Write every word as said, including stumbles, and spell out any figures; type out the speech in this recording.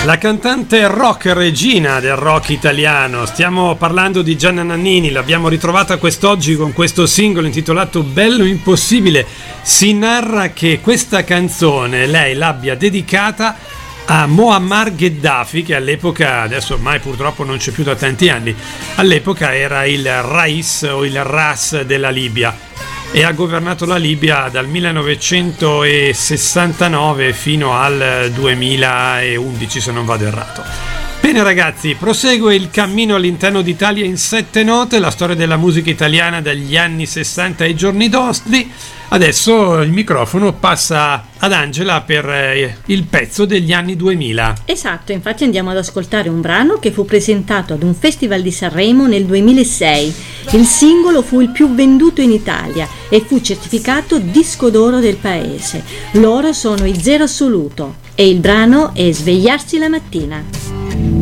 La cantante rock regina del rock italiano, stiamo parlando di Gianna Nannini, l'abbiamo ritrovata quest'oggi con questo singolo intitolato Bello Impossibile. Si narra che questa canzone lei l'abbia dedicata a Muammar Gheddafi, che all'epoca, adesso ormai purtroppo non c'è più da tanti anni, all'epoca era il Rais o il Ras della Libia e ha governato la Libia dal millenovecentosessantanove fino al duemilaundici, se non vado errato. Bene ragazzi, prosegue il cammino all'interno d'Italia in sette note, la storia della musica italiana dagli anni sessanta ai giorni nostri. Adesso il microfono passa ad Angela per il pezzo degli anni duemila. Esatto, infatti andiamo ad ascoltare un brano che fu presentato ad un festival di Sanremo nel duemilasei. Il singolo fu il più venduto in Italia e fu certificato disco d'oro del paese. Loro sono i Zero Assoluto e il brano è Svegliarsi la mattina.